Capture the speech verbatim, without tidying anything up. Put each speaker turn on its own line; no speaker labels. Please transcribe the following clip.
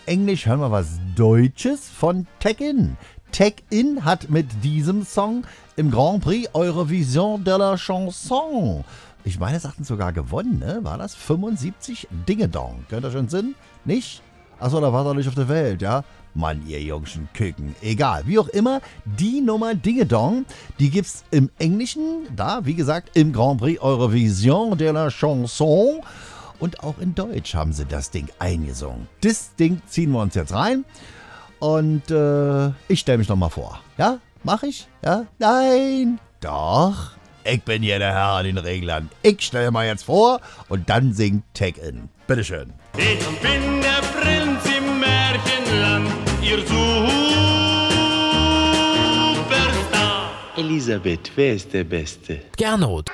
Englisch hören wir was Deutsches von Teck-In. Teck-In hat mit diesem Song im Grand Prix Eurovision de la Chanson, ich meine, es hatten sogar gewonnen, ne? War das? fünfundsiebzig Dingedong. Könnt ihr schon Sinn? Nicht? Achso, da war er nicht auf der Welt, ja? Mann, ihr jungschen Küken. Egal, wie auch immer, die Nummer Dingedong, die gibt's im Englischen, da, wie gesagt, im Grand Prix Eurovision de la Chanson. Und auch in Deutsch haben sie das Ding eingesungen. Das Ding ziehen wir uns jetzt rein. Und äh, ich stelle mich nochmal vor. Ja? Mach ich? Ja? Nein! Doch! Ich bin hier der Herr an den Reglern. Ich stelle mal jetzt vor und dann singt Teck-In. Bitteschön.
Ich bin der Prinz im Märchenland, ihr Superstar.
Elisabeth, wer ist der Beste?
Gernot.